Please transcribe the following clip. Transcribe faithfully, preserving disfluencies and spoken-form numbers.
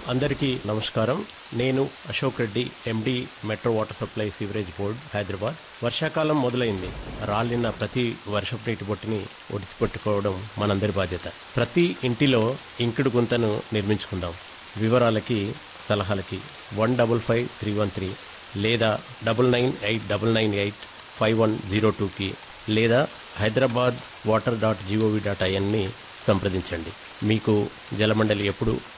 అందరికీ నమస్కారం. నేను అశోక్ రెడ్డి, ఎండి metro water supply sewerage board, Hyderabad. వర్షాకాలం మొదలైంది. రాలిన ప్రతి వర్షపు నీటి బొట్టుని ఒడిసిపెట్టుకోవడం మనందరి బాధ్యత. ప్రతి ఇంటిలో ఇంకుడు గుంతను నిర్మించుకుందాం. వివరాలకి సలహాలకి one double five three one three లేదా double nine eight double nine eight five one zero టూకి లేదా Hyderabad water dot GOV dot ఐఎన్ని సంప్రదించండి. మీకు జలమండలి ఎప్పుడు